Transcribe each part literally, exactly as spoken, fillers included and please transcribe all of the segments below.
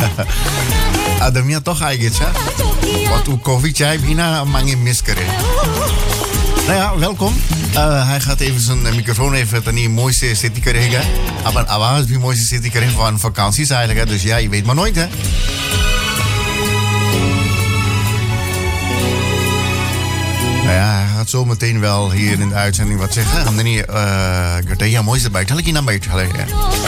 Adamia toch eigenlijk, hè? Wat u koffie chai bina mangi miskere. Nou ja, welkom. Uh, hij gaat even zijn microfoon even ten die mooiste city krijgen. Maar awaas die mooiste city krijgen van vakanties eigenlijk. Hè? Dus ja, je weet maar nooit, hè? Nou ja, hij gaat zo meteen wel hier in de uitzending wat zeggen. Gaan we niet, uh, ja, mooiste bij. Zal ik je naar buiten gaan leggen?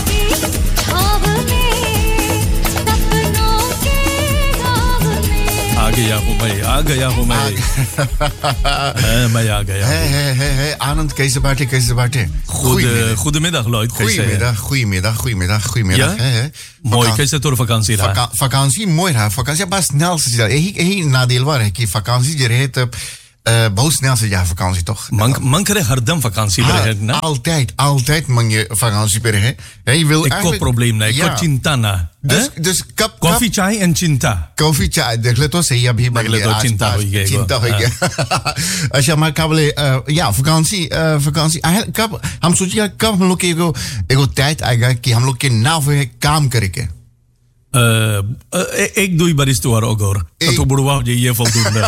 आ गया हूँ मैं आ गया हूँ मैं मैं आ गया hey hey hey hey Anand कैसे बैठे कैसे बैठे goedemiddag Lloyd goedemiddag goedemiddag goedemiddag goedemiddag ja? mooi कैसे तोर vakantie रहा Vaka- vakantie mooi रहा vakantie बस snel से जा यही यही नादिल वार है कि vakantie जो रहे तब Uh, बहुत snel zit je vakantie, toch? Man, man krijgt hardam vakantie per ah, Altijd, altijd man je vakantie per he. Hey, je wil ik eigenlijk... heb probleem, nee. Ja. Ik cinta na. Dus, dus kap, Koffie, chai en cinta. Koffie, chai. Dekle to se abhi Dekle to cinta hoige. Cinta hoige. Als je maar kabele, ja, vakantie, uh, vakantie. Eigenlijk, kap, हम सोचिए कब हम लोग के एगो एगो टाइट आएगा कि हम लोग के नाव पे काम करेंगे. Uh, uh, ik doe baris toe ook hoor. Dat hoe boerwa je je voldoende.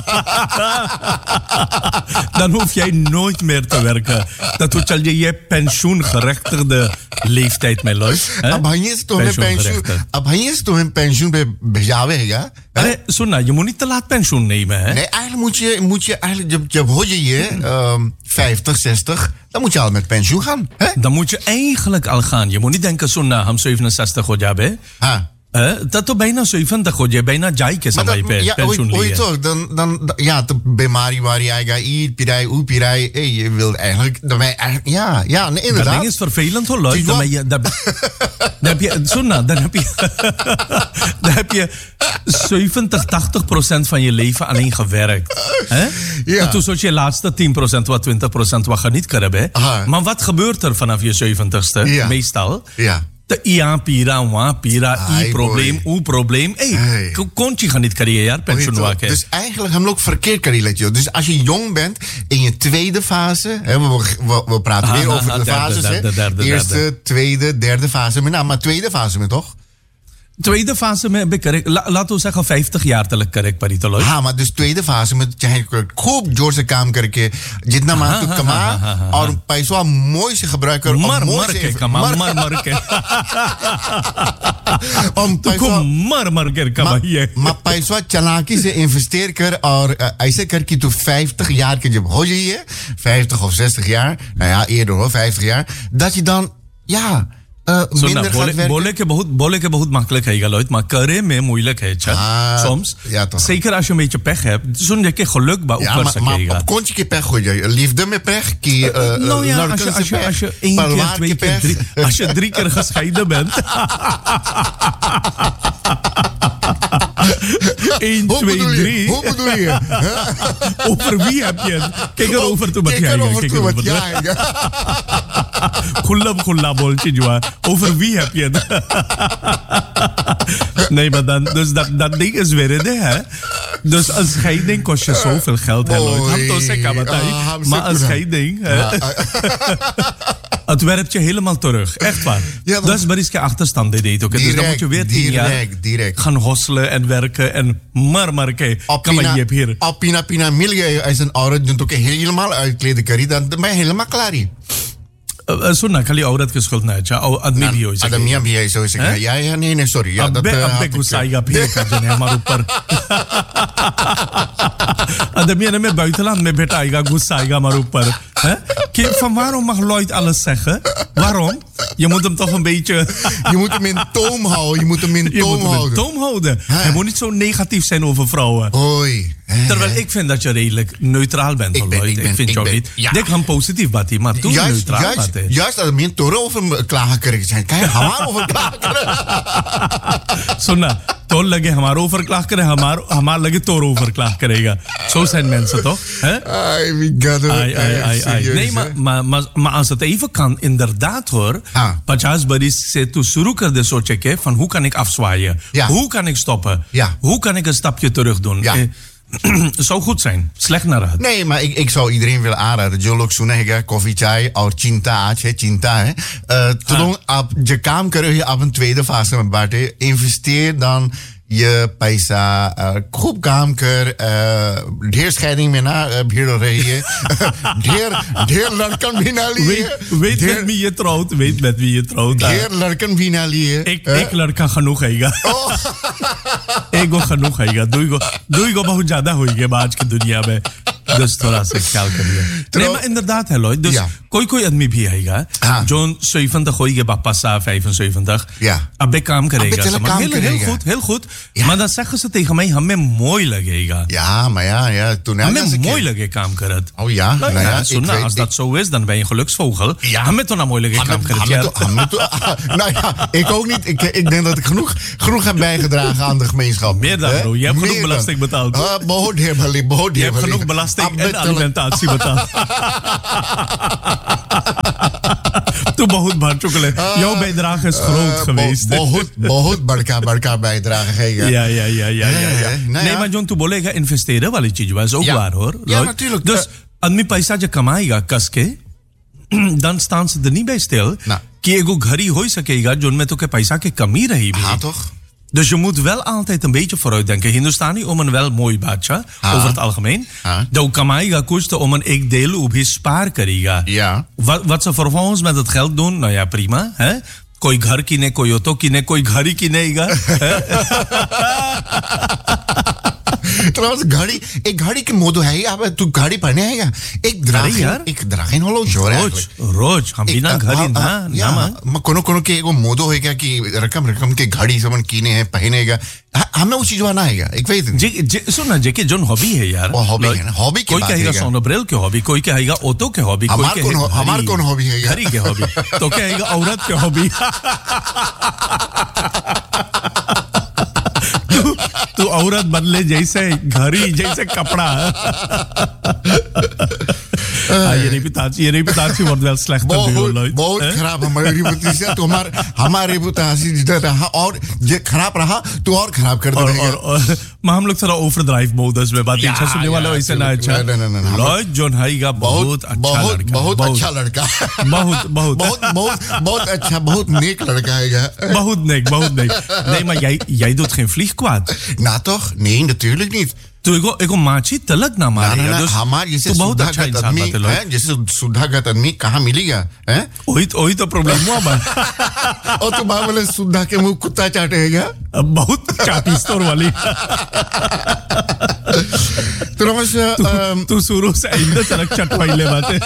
Dan hoef jij nooit meer te werken. Dat hoe zal je je pensioengerechtigde leeftijd mee luisteren. अब हयेस तो में पेंशन अब हयेस तो में पेंशन पे भेजावेगा. अरे सुन ना, je moet niet te laat pensioen nemen, hè? Nee, eigenlijk moet je, moet je eigenlijk, jab, jab ho je um, vijftig, zestig, dan moet je al met pensioen gaan. Hè? Dan moet je eigenlijk al gaan. Je moet niet denken, zo na, ham zevenenzestig हो जाबे. हाँ. Dat तो bijna zeventig हो जाए, bijna जाए के समय पे pensioen लिया. toch, dan, dan, ja, de bemari wari आएगा, ईद पिराई, ऊ पिराई, hey, je wilt eigenlijk, dan ben je eigenlijk, ja, ja, nee, inderdaad. Dat ding is vervelend hoor, Lloyd. Dan ben je, dan, dan heb je, zo na, dan heb je, dan heb je zeventig, tachtig procent van je leven alleen gewerkt. Hè? Ja. En toen zat je laatste tien procent, wat twintig procent wat je niet kan hebben. Maar wat gebeurt er vanaf je zeventigste? Ja. Meestal. Ja. De ia pira, wa pira, i probleem, u probleem. Hé, hey, kon je gaan niet carrière pensioen maken. Dus eigenlijk hebben we ook verkeerd carrière. Dus als je jong bent, in je tweede fase, hè, we, we, we praten weer over de fases. Eerste, tweede, derde fase. Maar, nou, maar tweede fase met toch? Tweede fase में बेकरेक्ट लातो से का fifty jaar तक करेक्ट परी तो लो हाँ मतलब इस tweede fase में चाहे खूब जोर से काम करके जितना मान तू कमा और पैसा मोई से खबर कर मर मर के कमा मर मर के तो खूब मर मर के कमाइए मा पैसा चालाकी से इन्वेस्टेर कर और ऐसे कर कि तू fifty jaar के जब हो जाइए fifty of sixty jaar nou ja eerder hoor fifty jaar dat je dan ja Uh, सुनना बोले बोले के बहुत बोले के बहुत makkelijk है Lloyd, maar करे में moeilijk है cha ah, soms ja, toch. Zeker als je een beetje pech hebt zo'n je geluk bij ja, maar, maar kon je pech gooien liefde met pech ki uh, nou ja als je als je als je één keer twee keer drie als je drie keer gescheiden bent één, twee, drie. Hoe bedoel je? Over wie heb je het? Kijk erover toe met jij. Kijk erover toe met jij. Gullab gullab boltje joa. Over wie heb je het? Nee, maar dan, dus dat, dat ding is weer in, hè? Dus een scheiding kost je zoveel geld, hè, Lloyd? Maar een scheiding, hè? Het werpt je helemaal terug. Echt waar. Ja, dat is bariske achterstand dit deed ook. Dus dan moet je weer tien jaar direct. gaan hosselen en werken en maar maar kijk. Kan maar je hebt hier. Apina pina milje als een ouder doet ook helemaal uitkleden curry dan ben je helemaal klaar hier. Zo na kali aurat ke schuld na cha आदमी भी हो सके आदमी भी ऐसे हो सके या या नहीं नहीं सॉरी या अबे अबे गुस्साएगा फिर का जने हमारे ऊपर आदमी ने में buitenland में बेटा आएगा गुस्सा आएगा हमारे ऊपर hè कि van waarom mag Lloyd alles zeggen waarom je moet hem toch een beetje je moet hem in toom houden je moet hem in toom houden toom houden hij moet niet zo negatief zijn over vrouwen oei terwijl ik vind dat je redelijk neutraal bent ik ben, Lloyd ik, ben, ik vind ik jou ben, niet ja. denk aan positief wat hij maar toen juist, neutraal juist, wat juist dat meer toren over klagen krijgen zijn kan je hamaar over klagen सुनना तो लगे हमारे ऊपर क्लास करे हमार हमार लगे तोर ऊपर क्लास करेगा zo zijn mensen toch hè ai wie gaat ai ai ai ai nee maar maar maar maar als het even kan inderdaad hoor पचास बरिस से तू शुरू कर दे सोचे के van hoe kan ik afzwaaien ja. hoe kan ik stoppen ja. hoe kan ik een stapje terug doen ja. zou goed zijn. Slecht naar het. Nee, maar ik, ik zou iedereen willen aanraden. Jolok sunega, koffie chai, or chinta, hè, chinta, hè. Uh, toen op je kamer kun je op een tweede fase met Barte. Investeer dan je paisa, खूब काम कर, ढेर scheiding में ना भीड़ हो रही है, ढेर ढेर लड़कन भी ना लिए, weet met wie je trouwt, weet met wie je trouwt, ढेर लड़कन भी ना लिए, एक एक लड़का genoeg हैगा, एक को genoeg हैगा, दो को दो को बहुत ज्यादा होएगा आज की दुनिया में, dus थोड़ा सा ख्याल करिए. Nee, maar inderdaad, hè, Lloyd. Dus ja. कोई कोई आदमी भी आएगा जो zeventig होएगा वापस आ vijfenzeventig. Ja. अब एक काम करेगा. heel, heel goed, heel goed. Ja. Maar dan zeggen ze tegen mij, हमें mooi लगेगा. Ja, maar ja, ja. Toen हमें mooi लगे काम करत. Oh ja. Nou, nou ja, zo, nou, als dat zo is, dan ben je een geluksvogel. Ja. हमें तो ना mooi लगे काम करत. Nou ja, ik ook niet. Ik, ik denk dat ik genoeg, genoeg heb bijgedragen aan de gemeenschap. Meer dan, bro. Je hebt genoeg belasting betaald. Behoort heerlijk, behoort Je hebt genoeg belasting en alimentatie betaald. Toen behoort maar chocolade. Jouw bijdrage is groot geweest. Behoort, behoort barka, barka bijdrage. Ja, ja, ja, ja, ja, ja. Nee, maar John, toen bolega investeren wel iets, is ook waar hoor. Ja, natuurlijk. Dus, als mijn paisa je kamaaiga kaske, dan staan ze er niet bij stil. कि एगो घर ही हो ही सकेगा जो उनमें तो के पैसा की कमी रही भी. हाँ toch? Dus je moet wel altijd een beetje vooruitdenken. Hindustani om een wel mooi baadje, over het algemeen. Dat kamaaiga kosten om een ik deel op his spaar kariga. Ja. Wat, wat ze vervolgens met het geld doen, nou ja, prima. Hè? कोई घर किने कोई ऑटो किने कोई घर ही किनेगा. Trouwens, घड़ी एक घड़ी की मोदो है अब तू घड़ी पहने है क्या एक dragen एक dragen होलो जोर है रोज रोज हम बिना घड़ी ना ना मैं कोनो कोनो के एगो मोदो है क्या कि रकम रकम के घड़ी समन कीने हैं पहनेगा हमें वो चीज वाना है एक वेट जे सुन ना जे के जोन हॉबी है यार वो हॉबी है ना हॉबी की कोई कहेगा सोनोब्रेल के हॉबी कोई कहेगा ऑटो के हॉबी कोई कहेगा हमार कौन हॉबी है घड़ी के हॉबी तो कहेगा औरत के हॉबी तू औरत बदले जैसे घड़ी जैसे कपड़ा. Ah, je reputatie, je reputatie wordt wel slechter nu, Lloyd. बहुत खराब हमारी रेपुटेशन तो हमार हमारी रेपुटेशन और ये खराब रहा तो और खराब कर देगा. Maar हम लोग थोड़ा overdrive modus में बात अच्छा सुनने वाले वैसे ना अच्छा. Lloyd John हाईगा बहुत अच्छा लड़का. बहुत अच्छा लड़का. बहुत बहुत बहुत बहुत बहुत अच्छा बहुत नेक लड़का है. बहुत नेक बहुत नेक. Nee, maar jij jij doet geen vlieg kwaad. Nou toch? Nee, natuurlijk niet. तो एगो एगो माछी तलक ना मारे ना, ना, हमार जैसे सुधागत आदमी है जैसे सुधागत आदमी कहाँ मिलेगा हैं वही वही तो प्रॉब्लम हुआ बा. और तो बाबा बोले सुधा के मुंह कुत्ता चाटेगा बहुत चाटी स्टोर वाली. तो रमेश तू शुरू से इंदर तलक चटवाइले बातें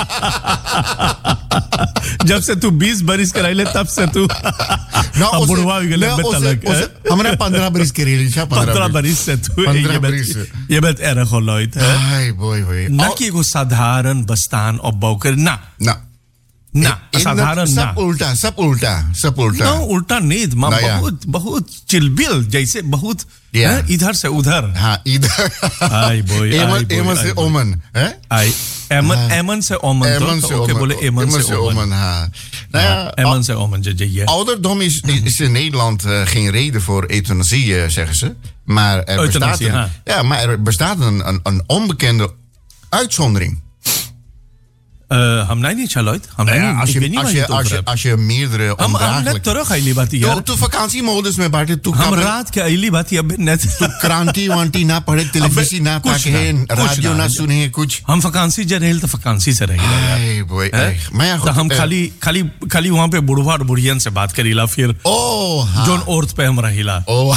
जब से तू बीस बरिस कराइले तब से तू अब बुढ़वा भी गले में तलक हमने पंद्रह बरिस करी पंद्रह बरिस से तू ये बात erg geluid hè. Ai boy boy. Naki ego साधारण बस्तान opbouw कर ना ना ना साधारण ना सब उल्टा सब उल्टा सब उल्टा ना उल्टा नहीं मां बहुत बहुत चिलबिल जैसे बहुत इधर से उधर. हाँ इधर आई बॉय एमन से ओमन है आई एमन एमन से ओमन तो ओके बोले एमन से ओमन. हाँ nou ja, एमन से ओमन जे जे ouderdom is, is in Nederland uh, geen reden voor euthanasie uh, zeggen ze. Maar er bestaat een, ja, maar er bestaat een, een, een onbekende uitzondering. Uh, हम नहीं चलोit. हम nou ja, नहीं. Als je als je als je als je meerdere ondraaglijke. हम net terug आइली बात यार. तो तो vakantiemodus में बाटे तू हम रात के आइली बात या net. तू क्रांति वांटी ना पढ़े टेलीविजन ना ताके रेडियो ना सुने कुछ. हम vakantie जे रहेल तो vakantie से रहेगा यार. बोय मैं तो हम खाली खाली खाली वहां पे बुढ़वा और बुढ़ियन से बात करीला फिर. ओ जोन औरत पे हम रहिला. ओ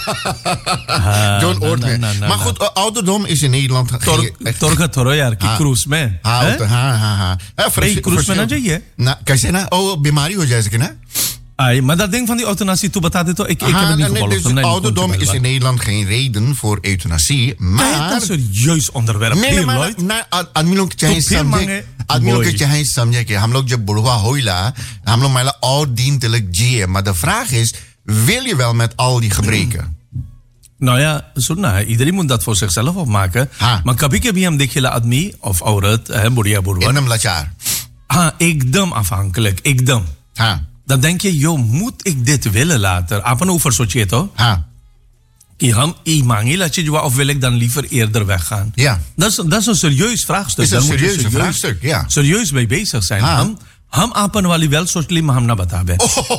जोन औरत में. Maar goed, ouderdom is in Nederland. Torga toro यार की क्रूज में. हाँ हाँ हाँ. क्रूज में ना जाइए ना कैसे ना ओ बीमारी हो जाए सके ना. Ai, maar dat ding van die euthanasie, toen betaalt het. Ik, ik heb het niet gevolgd. Dus ouderdom is in Nederland geen reden voor euthanasie, maar... Dat is een serieus onderwerp. Nee, maar आदमी लोग चाहे समझे आदमी लोग चाहे समझे कि हम लोग जब बुढ़वा होइला हम लोग माला और दिन तलक जिए. Maar de vraag is, wil je wel met al die gebreken? Nou ja, सुनना iedereen moet dat voor zichzelf opmaken. Maar कभी कभी हम देखेला आदमी of औरत है बुढ़िया बुढ़वा एकदम लाचार. हाँ, एकदम afhankelijk, एकदम. हाँ. Dan denk je, joh, moet ik dit willen later? Apen over sochie to? हाँ. ki ham imangila chijwa of wil ik dan liever eerder weggaan? Ja. Dat is, dat is een serieus vraagstuk. Is een Daar moet je serieuze serieus, vraagstuk, ja. serieus mee bezig zijn. हाँ. हम हम आपन वाली वेल सोच ली हम ना बताबे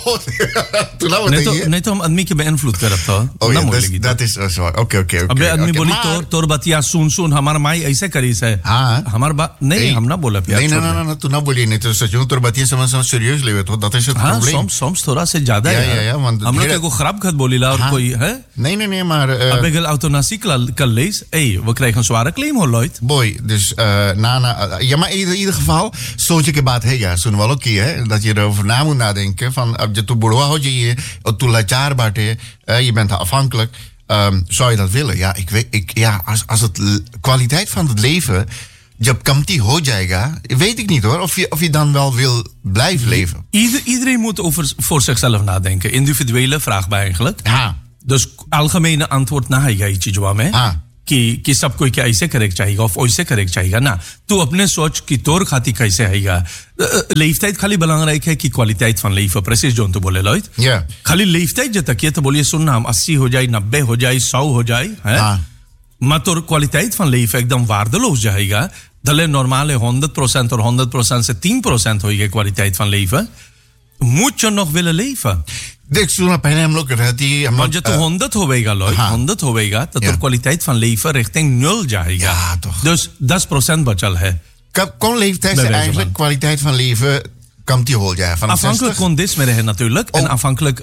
नहीं तो नहीं तो हम आदमी के बेइंफ्लुएंस करत हो ना बोलेगी that is so okay okay okay अबे आदमी बोली तो तोर बतिया सुन सुन हमारा माई ऐसे करी से हाँ हमार बात नहीं हम ना बोला नहीं ना ना ना तू ना बोली नहीं तो सचूं तोर बतिया समझ समझ सीरियस लेवे तो that is a हाँ problem सोम सोम थोड़ा से ज्यादा है हम लोग को खराब खत बोली ला और कोई है nee nee nee maar अबे गल euthanasie kan lees hey we krijgen een zware claim hoor Lloyd boy dus na na ja maar in ieder geval सोच के बात है यार सुन वालों की है dat je erover na moet nadenken van अब je tu बुढ़वा हो जाइए और तू लाचार बाटे je bent afhankelijk um, zou je dat willen ja ik weet ik ja als als het kwaliteit van het leven jab kamti ho jayega weet ik niet hoor of je of je dan wel wil blijven leven Ieder, iedereen moet over voor zichzelf nadenken individuele vraag bij eigenlijk ja dus algemene antwoord na है यही चीज हुआ में हाँ कि कि सब कोई क्या ऐसे करेक्ट चाहिएगा और ऐसे करेक्ट चाहिएगा ना तू अपने सोच की तोर खाती कैसे हैगा leeftijd खाली belangrijk है कि kwaliteit van leven precies John तो बोले Lloyd ja खाली leeftijd je तक ये तो बोलिए सुनना हम अस्सी हो जाए नब्बे हो जाए सौ हो जाए हैं हाँ maar तोर kwaliteit van leven एकदम waardeloos जाएगा दले normale honderd procent और honderd procent से तीन procent होगी kwaliteit van leven moet je nog willen leven देख सुना पहले हम लोग रहती हम लोग जब तो honderd होवेगा Lloyd honderd होवेगा तो तो kwaliteit van leven richting nul जाएगा ja toch dus ten procent बचल है कब कौन leeftijd is eigenlijk kwaliteit van leven komt die हो जाए vanaf afhankelijk kon dit में रहे natuurlijk en afhankelijk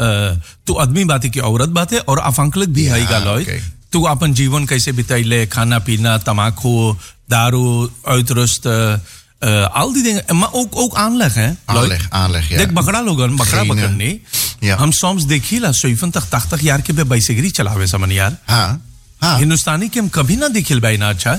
तो आदमी बातें की औरत बातें और afhankelijk भी हैगा Lloyd तू अपन जीवन कैसे बिताइले खाना पीना तमाकू दारू uitrust Uh, al die dingen, maar ook, ook aanleg, hè? Aanleg, aanleg, ja. देख बकरा लोगन बकरा पकड़ने ja. हम soms देखिला seventy eighty यार के बे बाइसिकरी चलावे समन यार हाँ हाँ हिंदुस्तानी के हम कभी ना देखिल भाई ना अच्छा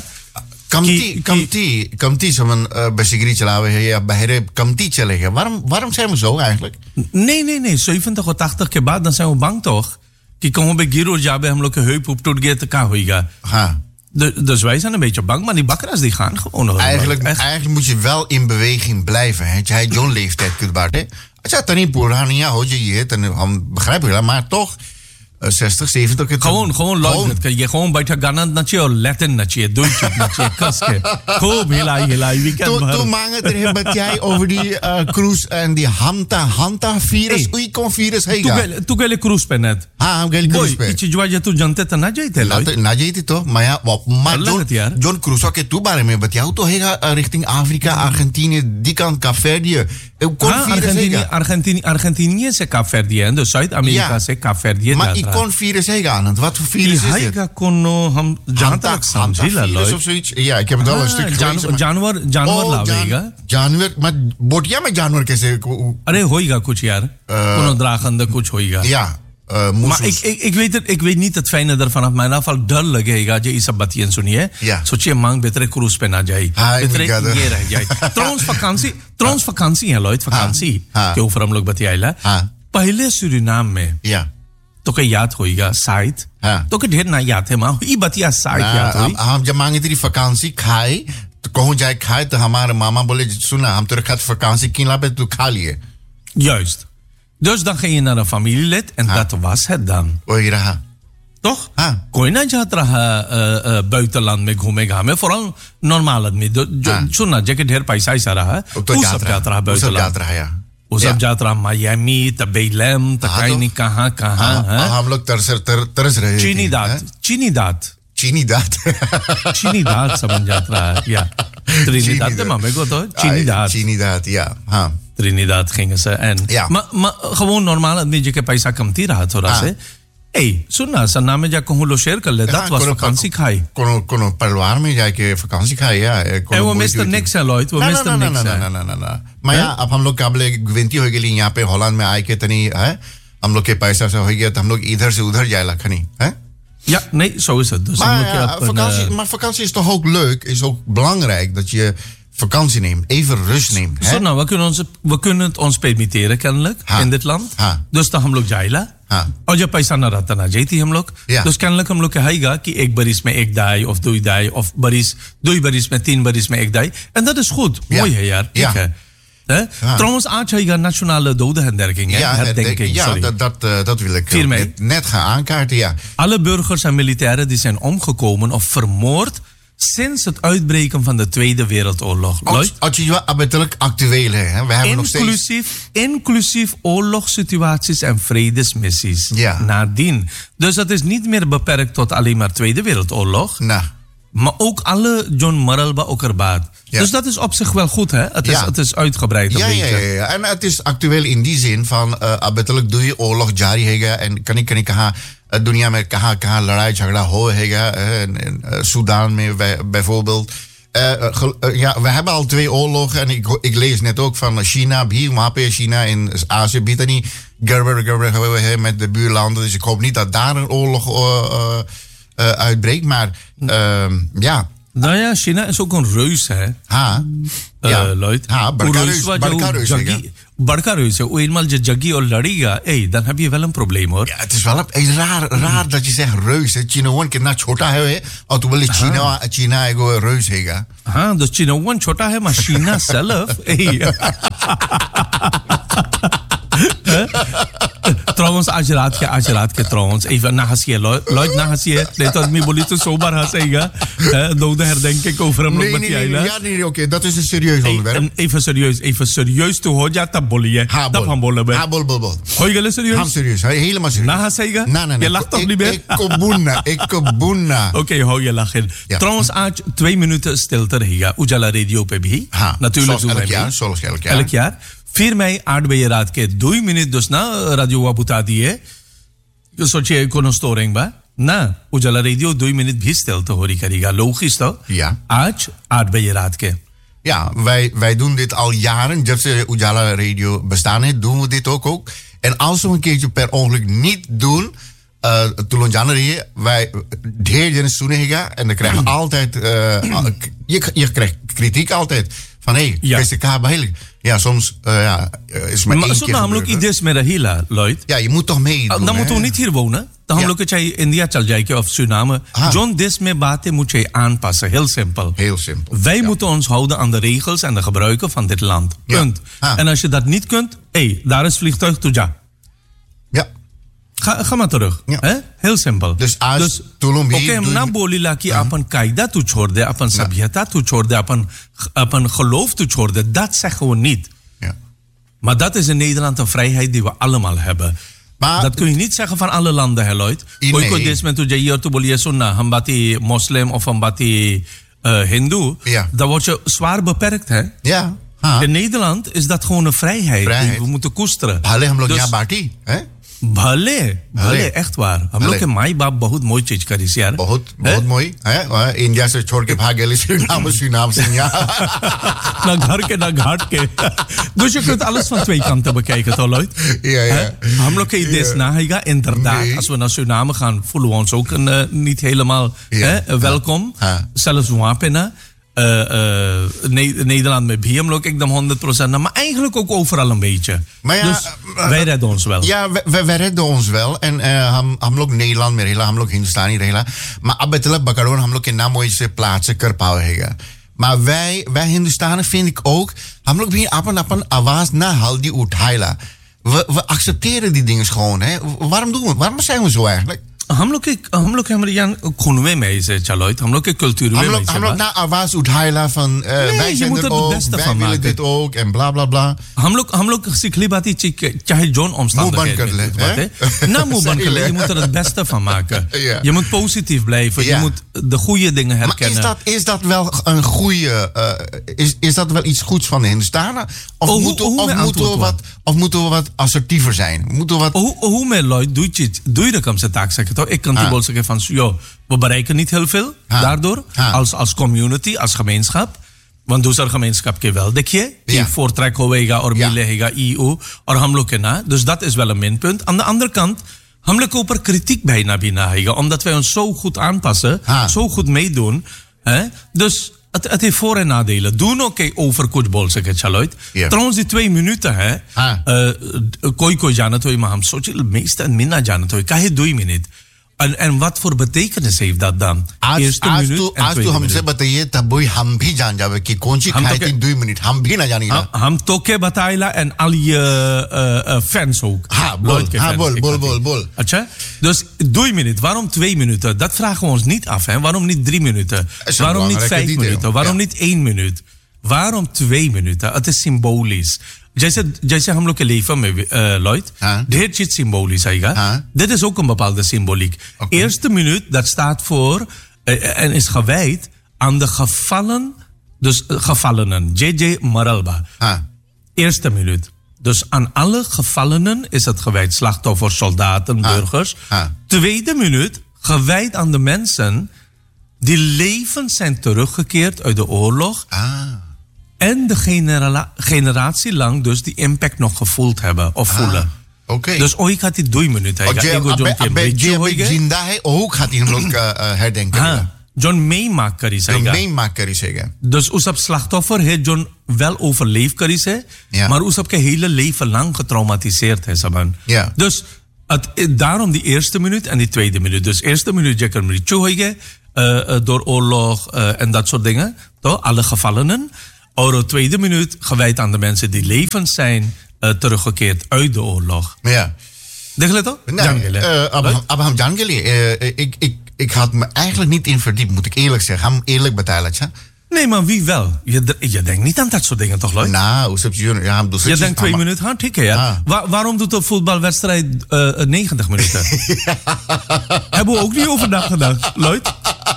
कमती कमती कमती समन बाइसिकरी चलावे है या बहरे कमती चलेगा waarom waarom zijn we zo eigenlijk nee nee nee seventy eighty के बाद dan zijn we bang toch कि कहूं बे गिरो जाबे हम लोग के heup op टूट गया तो क्या होएगा हाँ De, dus wij zijn een beetje bang, maar die bakkeraars die gaan gewoon nog. Eigenlijk, eigenlijk moet je wel in beweging blijven. Hè? Jij zo'n leeftijd kunt baten. Als je dat niet Burhania hoor je je, dan begrijp je dat. Maar toch, zestig, zeventig... gewoon, gewoon luid. Kan je gewoon बैठा गाना नचे और लैटिन नचे, दुईचुक नचे, कस के. खूब हिलाई हिलाई weekend भर. Toen maandag er met jij over die uh, cruise en die Hanta Hanta virus. Hey. Oei kon virus हेगा. तू गले cruise पे net. हाँ हम गले cruise पे. इच जुआ जे तू जानते तो ना जाते लो. ना जाते तो मैं maar John John Crusoe के तू बारे में बताऊँ तो हेगा richting Afrika, Argentinië, die kant Kaapverdië. Argentinië, Argentinië, Argentinië से Kaapverdië en dus Zuid-Amerika से Kaapverdië. Maar kon virus heen aan. Wat voor virus is dit? Hij kon हम जानता समझिला virus of zoiets. Ja, ik heb het al een stuk gelezen. जानवर जानवर लावेगा. जानवर maar बोटिया में जानवर कैसे? अरे होएगा कुछ यार. कोनो draagende कुछ होएगा. Ja. Uh, maar ik, ik, ik, weet het, ik weet niet het fijne ervan af mijn afval डर लगेगा जो इस बतियन सुनिए सोचिए मांग बेहतर क्रूज पे ना जाए बेहतर ये रह जाए ट्रांस वैकेंसी ट्रांस वैकेंसी है लॉयड वैकेंसी के ऊपर हम लोग बतियाइला पहले सूरीनाम में तो के याद होएगा शायद तो के ढेर ना याद है मां ई बतिया शायद याद होई हम जब मांगे तेरी वैकेंसी खाए तो कहूं जाए खाए तो हमारे मामा बोले सुना हम तेरे खाते वैकेंसी किला पे तू खा लिए juist. Dus dan ging je naar een familielid en ha. dat was het dan. Oei, raha. Toch? Kon je niet जात रहा buitenland में घूमेगा में vooral normaal आदमी जो सुनना जैसे ढेर पैसा ही सारा है वो सब जात रहा buitenland वो सब जात रहा मायामी तबेलम तकाई नहीं कहाँ कहाँ हम लोग तरस तरस रहे चीनी दांत चीनी दांत चीनी दांत चीनी दांत समझ जात रहा है या Trinidad de mame go to Trinidad Trinidad ja हाँ Trinidad gingen ze en ja. maar maar gewoon normaal आदमी जो के पैसा कमती रहा थोड़ा से ए सुनना सन्ना में जाकर हम लोग शेयर कर ले that was vakantie खाई कोनो कोनो परिवार में जाके vakantie खाई या ए वो मिस्टर निक्स है लॉयड वो मिस्टर निक्स है ना ना ना ना मैं अब हम लोग काबले विनती हो गई यहाँ पे हॉलैंड में आए के तनी है हम लोग के पैसा से हो गया तो हम लोग इधर से उधर जाए लखनी है Ja, nee, zo is het. Dus maar, dan moet je ja, op een, vakantie, uh, maar vakantie is toch ook leuk, is ook belangrijk dat je vakantie neemt, even rust neemt. Zo, nou, we kunnen, ons, we kunnen het ons permitteren kennelijk ha. in dit land. Ha. Dus dan हम लोग जाइला और जब पैसा ना रहता ना जाती हम लोग तो कennelijk हम लोग कहेगा कि एक बरिस में एक दाई of दो दाई of बरिस दो बरिस में तीन बरिस में एक दाई en dat is goed. Mooi hè यार, ठीक है. Ja. Trouwens, Aatje, nationale dodenherdenking. Ja, herdenking, ja sorry. dat, dat, uh, dat wil ik net, net gaan aankaarten, ja. Alle burgers en militairen die zijn omgekomen of vermoord sinds het uitbreken van de Tweede Wereldoorlog. Als je abettelijk actueel hè? We hebben inclusief, nog steeds... inclusief oorlogssituaties en vredesmissies. Ja. Nadien. Dus dat is niet meer beperkt tot alleen maar Tweede Wereldoorlog. Nou. Maar ook alle John Maralba Okkerbaat. Ja. Dus dat is op zich wel goed, hè? Het is, ja. het is uitgebreid een ja, beetje. Ja, ja, ja. En het is actueel in die zin van... Uh, abettelijk doe je oorlog jari hega en kan ik kan ik kaha dunia में कहाँ कहाँ लड़ाई झगड़ा हो हैगा Soedan mee bijvoorbeeld. Uh, uh, ja, we hebben al twee oorlogen en ik, ik lees net ook van China, hier, Mape, China in Azië, biedt niet gerber, gerber, met de buurlanden. Dus ik hoop niet dat daar een oorlog uh, uh, uitbreekt, maar uh, ja. Nou ja, China is ook een reus, hè? Ha. Ja, Lloyd. Ha, barkareus, barkareus. Barkareus, hoe eenmaal je jaggi of ladiga, hey, dan heb je wel een probleem, hoor. Ja, het is wel een, raar, raar dat je zegt reus, hè. China one keer na chota hai, of toen wil je China, China ego reus hega. Ha, dus China one chota hai, maar China zelf, hey. Trouwens, als je raad ke, als je raad ke, trouwens, even nahasiye, Lloyd, nahasiye, nee, dat mi boli te zomaar hasega, dode herdenking over hem nee, nee, nee, ja, nee, oké, okay, dat is een serieus onderwerp. Even serieus, even serieus toe, hoor, ja, dat boli, hè. Dat van bollen, hè. Ha, bol, bol, bol. Hoor je serieus? Ham serieus, helemaal serieus. Nahasega? Nee, nee, nee. Je lacht toch niet meer? Ik kobuna, ik kobuna. Oké, hou je lachen. Trouwens, Aaj, twee minuten stilte रहेगा Ujala Radio पे भी. Natuurlijk zoals elk jaar, zoals elk jaar. Elk jaar. फिर मैं आठ बजे रात के दो ही मिनट दोस्त ना राजू बाबू बता दिए सोचिए कोनो स्टोरिंग बा ना उजाला रेडियो दो ही मिनट भी स्टेल तो हो रही करेगा logisch toch? Ja. आज आठ बजे रात के. Ja, wij, wij doen dit al jaren. Jab se Ujala Radio bestaan heeft, doen we dit ook ook. En als we een keertje per ongeluk niet doen, uh, toen Januari, wij de hele soenega en dan krijgen we altijd, uh, je, je krijgt kritiek altijd. Van hé, hey, ja. K K behelig. Ja, soms uh, ja, is maar, maar één keer namelijk idees met Rahila, Lloyd. Ja, je moet toch meedoen. Dan moeten we niet hier wonen. Dan हम लोग के चाहे इंडिया चल जाए of Suriname. John देश में बातें moet je aanpassen. Heel simpel. Heel simpel. Wij ja. moeten ons houden aan de regels en de gebruiken van dit land. Punt. Ja. En als je dat niet kunt, hé, hey, daar is vliegtuig Tuja. Ja. Ga, ga maar terug. Ja. He? Heel simpel. Dus als dus, Tulum Oké, हम ना बोली ला कि अपन कायदा तू छोड़ दे, अपन सभ्यता तू छोड़ दे, अपन अपन geloof तू छोड़ दे. Dat zeggen we niet. Ja. Maar dat is in Nederland een vrijheid die we allemaal hebben. Maar dat kun je niet zeggen van alle landen, hè, Lloyd. Kooi kooi des met je hier te bolie sunna, hambati moslim of hambati uh, hindoe. Ja. Dan word je zwaar beperkt, hè? Ja. Ha. In Nederland is dat gewoon een vrijheid, vrijheid. die we moeten koesteren. Bhale हम लोग यहाँ बाटी, hè? भले भले echt waar हम लोग के माई बाप बहुत मोई चीज करी यार बहुत बहुत मोई है इंडिया से छोड़ के भाग गए सुरीनाम सुरीनाम से ना घर के ना घाट के dus je kunt alles van twee kanten bekijken toch Lloyd ja ja हम लोग के idees na higa inderdaad nee. Als we naar Suriname gaan voelen we ons ook een, uh, niet helemaal ja. hè, welkom ha. Zelfs wapenen Uh, uh, ne- Nederland met Biem ook ik dan honderd procent. Maar eigenlijk ook overal een beetje. Maar ja, dus uh, wij redden ons wel. Ja, wij, wij redden ons wel. En हम हम लोग Nederland में रहेला, हम लोग हिंदुस्तानी रहेला. Maar abetelijk bakaroon, हम लोग के नाम mooie plaatsen करपाव हैगा. Maar wij, wij Hindustanen vind ik ook, हम लोग भी अपन अपन आवाज ना हल्दी उठाइला. We, we accepteren die dingen gewoon, hè? Waarom doen we? Waarom zijn we zo eigenlijk? हम लोग के हम लोग के हमारे यहाँ खुनवे में ऐसे चलो हम लोग के कल्चर में ऐसे हम लोग ना आवाज उठाइला van uh, nee, wij zijn er ook wij willen dit ook en bla bla bla हम लोग हम लोग सिखली बात ही चाहे zone omstandigheden na moe ban करले je moet er het beste van maken ja. Je moet positief blijven ja. Je moet de goede dingen herkennen maar is dat is dat wel een goede uh, is is dat wel iets goeds van de Hindustanen of oh, moeten hoe, of moeten we wat of moeten we wat assertiever zijn moeten we wat hoe hoe met Lloyd doe je doe je de kamse taak zeggen ik kan die wel zeggen van, joh, we bereiken niet heel veel ha. daardoor, ha. Als, als community, als gemeenschap. Want दूसरा gemeenschap के wel देखिए कि voortrek होएगा और मिलेगा E U और हम लोग के ना dus dat is wel een minpunt. Aan de andere kant हम लोग के ऊपर kritiek bijna bijna आएगा omdat wij ons zo goed aanpassen, ha. Zo goed meedoen, hè? Dus het, het heeft voor- en nadelen. Doen oké okay, over कुछ बोल सके चलो yeah. Trouwens die twee minuten है कोई कोई जानत हो maar हम सोचे meeste en minna जानत हो काहे दो ही minute En, en wat voor betekenis heeft dat dan? आज Eerste आज minuut तो en आज tweede तो हमसे minuut. बताइए तब वही हम भी जान जावे कि कौन सी हम तो खाई के- थी दो मिनट हम भी ना जानी Ham, ना ham toke bataila en al je uh, uh, fans ook. Ha, bol, Lloyd ke ha, fans, bol, ik bol, had bol, die. bol. Atje? Dus twee minuten. Waarom twee minuten? Dat vragen we ons niet af. Hè? Waarom niet drie minuten? is een Waarom niet belangrijke vijf detail, minuten? Waarom ja. niet één minuut? Waarom twee minuten? Het is symbolisch. जैसे जैसे हम लोग के leven में uh, Lloyd, हाँ. ढेर चीज symbolisch है. हाँ. Dit is ook een bepaalde symboliek. Oké. Eerste minuut, dat staat voor uh, en is gewijd aan de gevallen, dus uh, gevallenen. J J Maralba. हाँ Eerste minuut. Dus aan alle gevallenen is het gewijd. Slachtoffers, soldaten, Ah. burgers. Ah. Tweede minuut gewijd aan de mensen die levend zijn teruggekeerd uit de oorlog. ah En de genera- generatie lang dus die impact nog gevoeld hebben of voelen. Okay Dus ooit gaat die twee minuten. और जे Ego अबे John के अबे bridge जे अबे होएगा. जिंदा है ओ खाती हम लोग का herdenken हाँ, John meemaakt करी जो जाएगा. मेन मार्क करी सेगा Dus ons heb slachtoffer heeft John wel overleefd kari se, Ja. maar ons heb ke hele leven lang getraumatiseerd is man. Ja. Dus het, daarom die eerste minuut en die tweede minuut. Dus eerste minuut je kan met je uh, door oorlog uh, en dat soort dingen, toch? Alle gevallenen. Oro tweede minuut gewijd aan de mensen die levend zijn uh, teruggekeerd uit de oorlog. ja Denk je toch? nee uh, अब अब हम जान के लिए uh, ik ik ik had me eigenlijk niet in verdiept moet ik eerlijk zeggen हम eerlijk betalen अच्छा Nee, maar wie wel? Je, je denkt niet aan dat soort dingen, toch, Lloyd? ना उस सब चीजों ja हम दूसरे Je denkt twee minuten, ha, ठीक है यार. Ah. Wa- waarom doet een voetbalwedstrijd uh, negentig minuten? Hebben we ook niet over nagedacht, Lloyd?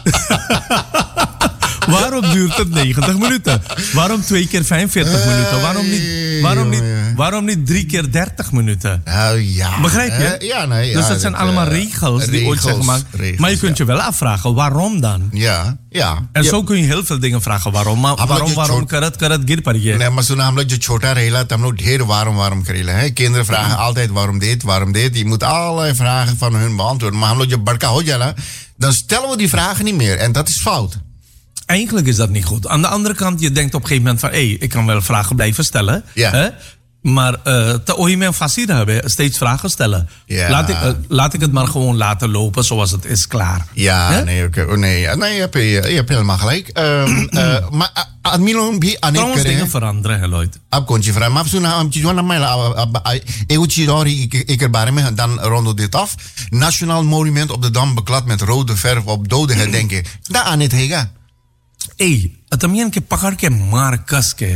Waarom duurt het negentig minuten? Waarom twee keer vijfenveertig minuten? Waarom niet, waarom, niet, waarom niet drie keer dertig minuten? Uh, ja. Begrijp je? Uh, ja, nee. Dus ja, dat zijn dat, allemaal uh, regels die ooit zijn regels, gemaakt. regels, Maar je kunt ja. je wel afvragen, waarom dan? Ja, ja. En ja. zo kun je heel veel dingen vragen. Waarom? Maar हम लोग waarom, जो waarom, छोट- karat, karat, gir par je. Nee, maar zo हम लोग जो छोटा रहेला तब हम लोग ढेर waarom waarom करेला है kinderen vragen altijd waarom dit waarom dit je moet allerlei vragen van hun beantwoorden maar हम लोग जब बड़का हो जाला dan stellen we die vragen niet meer en dat is fout. Eigenlijk is dat niet goed. Aan de andere kant, je denkt op een gegeven moment van... hé, hey, ik kan wel vragen blijven stellen. Ja. Hè? Maar uh, te ooit fascina hebben, steeds vragen stellen. Ja. Laat, ik, uh, laat ik het maar gewoon laten lopen zoals het is, klaar. Ja, Hè? nee, oké. Okay. Nee, ja, nee je, hebt, je, je hebt helemaal gelijk. Um, uh, maar uh, admilo भी अनेक Trouwens, करे dingen हैं veranderen, hè, Lloyd. अब कौन सी फ्राम आप सुना हम चीजों ना मैं अब एगो चीज और ही एक बारे में dan rondo dit af. Nationaal monument op de Dam beklad met rode verf op doden herdenken. Daar aan het hega. Hé, hey, het amien ke pakar ke maar kas ke.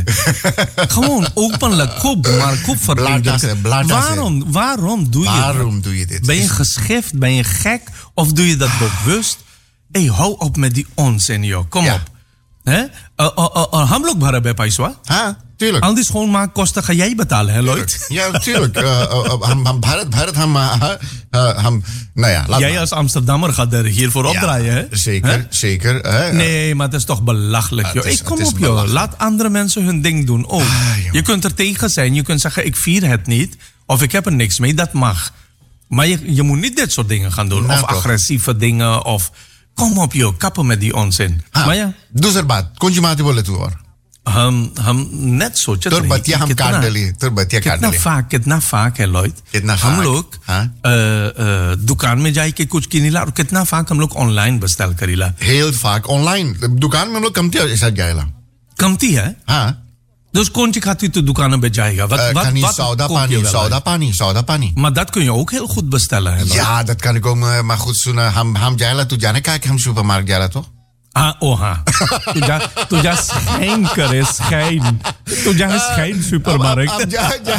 Gewoon openlijk kop, maar kop Blaadtassen, blaadtassen. Waarom, waarom doe je dat? Waarom doe je dit? Ben je geschift? Ben je gek? Of doe je dat bewust? Hé, hey, hou op met die onzin, joh. Kom Ja. op. Hè? Uh, uh, uh, uh, हम लोग भरे bij Paiswa. Ha, tuurlijk. Al die schoonmaakkosten ga jij betalen, hè, Lloyd? Ja, natuurlijk. Uh, uh, ham, ham, Bharat, Bharat, ham, uh, uh, ham, nou ja, laat Jij maar. als Amsterdammer gaat er hiervoor opdraaien, hè? Zeker, Hè? zeker. Hè? Nee, maar het is toch belachelijk, joh. het is- Ik kom het is op, joh. belachelijk. Laat andere mensen hun ding doen ook. joh. je kunt er tegen zijn. Je kunt zeggen, ik vier het niet. Of ik heb er niks mee. Dat mag. Maar je, je moet niet dit soort dingen gaan doen. Nou, of toch. agressieve dingen. Of... Kom op, joh. Kappen met die onzin. Ha, Maar ja, दूसरी बात कौन सी बात बोले तू और हम, हम net सोचते तुर रहे बतिया कि हम कितना- काट डाली तुर बतिया काट कितना डाली फाक कितना फाक है लॉयड कितना हम फाक, लोग हाँ? अ, अ, दुकान में जाए के कुछ किनीला और कितना फाक हम लोग ऑनलाइन बस्ताल करीला heel vaak online दुकान में हम लोग कमती ऐसा जाएगा कमती है हाँ dus कौन सी खाती तो दुकान में जाएगा wat, uh, wat, kan niet wat soda koop je pani wel soda uit? pani soda pani maar dat kun je ook heel goed bestellen hè, Lloyd? ja dat kan ik ook uh, maar goed सुना हम हम जाएला तू जाने का कि हम सुपरमार्केट जाएला तो Ah, oh ha. तुझा तुझा schijn करे schijn तुझा है schijn supermarkt अब जा जा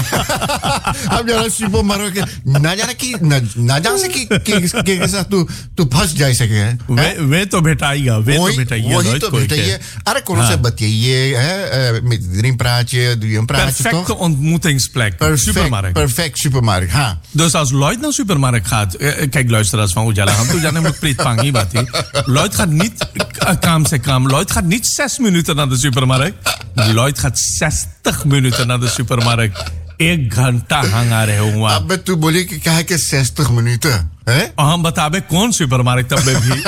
अब जा सुपरमार्केट ना जाने की ना ना जाने से कि कि के साथ तू तू फंस जाए सके है वे वे तो भेटाएगा वे तो वही भेटाइए वही Lloyd, तो कोई भेटाइए के. अरे कौन से बताइए है met drie praatje doe je een praatje Perfecte toch ontmoetingsplek. perfect Supermarkt. perfect supermarkt ha Dus als Lloyd naar de supermarkt gaat... eh, Kijk, luisteraars van Ujala. Toen jij moet prit pangi bati. Lloyd gaat niet... eh, Kam se kam. Lloyd gaat niet zes minuten naar de supermarkt. Lloyd gaat zestig minuten naar de supermarkt. एक घंटा हंगा रहे हुआ अब तू बोली कि क्या है कि zestig minuten है हम बताबे कौन सुपरमार्केट तब में भी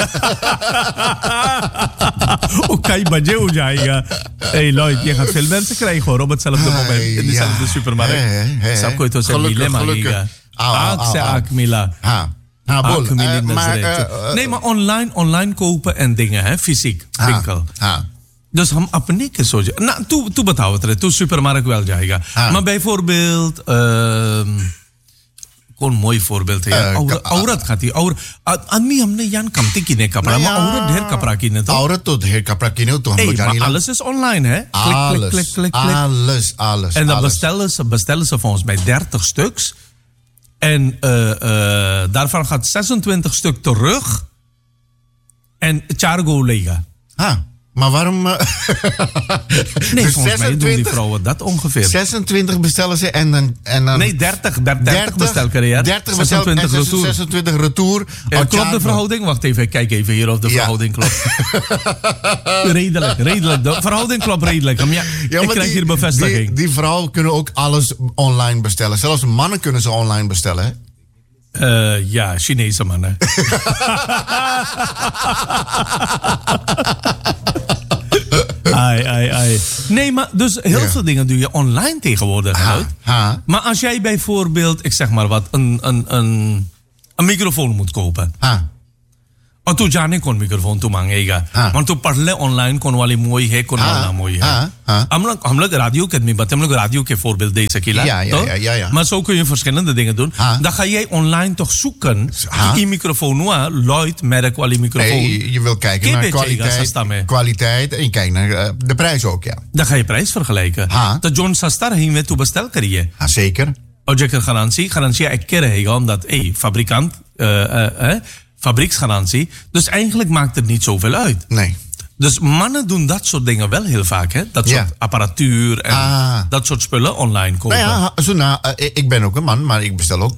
वो कई बजे हो जाएगा ए Lloyd je gaat veel mensen krijgen hoor op hetzelfde moment in dezelfde supermarkt hè, hè, hè. सबको तो से Gelukkig, मिले gelukkig. मांगेगा Au, au, आग से au, au. आग मिला ha Ah, bol. Uh, maar, uh, uh, nee, maar online, online kopen en dingen, hè, fysiek, winkel. Ah, ah. Dus ham apnik is zo. Nou, toen toen betalen we het, toen supermarkt wel jaga. Ah. Maar bijvoorbeeld, uh, kon een mooi voorbeeld है. औरत खाती और आदमी हमने यान कम ती किने कपड़ा में औरत ढेर कपड़ा किने तो औरत तो ढेर कपड़ा किने तो हम लोग जानी alles is online hè. Alles, klik, klik, klik, klik. alles, alles. En dan alles. bestellen ze, bestellen ze volgens mij dertig stuks. En uh, uh, daarvan gaat zesentwintig stuk terug. En chargo lega. Ah. Maar waarom... Uh, nee, dus volgens mij doen die vrouwen dat ongeveer. zesentwintig bestellen ze en dan... En dan nee, dertig, dertig, dertig bestelcarrière. dertig zesentwintig retour. zesentwintig retour. Ja, klopt de verhouding? Wacht even, ik kijk even hier of de ja. verhouding klopt. redelijk, redelijk. De verhouding klopt redelijk. Maar ja, ja, ik krijg die, hier bevestiging. Die, die vrouwen kunnen ook alles online bestellen. Zelfs mannen kunnen ze online bestellen, hè? Uh, ja, Chinese mannen. ai, ai, ai. Nee, maar dus heel ja. veel dingen doe je online tegenwoordig. Ha, ha. Maar als jij bijvoorbeeld, ik zeg maar wat, een, een, een, een microfoon moet kopen. Ha. और तू जाने कौन मिक्रोफोन तू मांगेगा और तू पढ़ ले ऑनलाइन कौन वाली मोई है कौन वाला मोई है हम लोग हम लोग radio kent me wat हम लोग radio के voorbeeld deze kila ja ja ja ja ja maar zo kun je verschillende dingen doen dan ga jij online toch zoeken die microfoon wa Lloyd merk wali microfoon hey, je wil kijken naar kwaliteit kwaliteit en je kijkt naar uh, de prijs ook ja dan ga je prijs vergelijken dat John Sastar hing met toe bestel kariye ja zeker object garantie garantie ek kere omdat hey fabrikant uh, uh, uh, fabrieksgarantie. Dus eigenlijk maakt het niet zoveel uit. Nee. Dus mannen doen dat soort dingen wel heel vaak. Hè? Dat soort ja. apparatuur en ah. dat soort spullen online kopen. Nou ja, zo na, uh, ik ben ook een man, maar ik bestel ook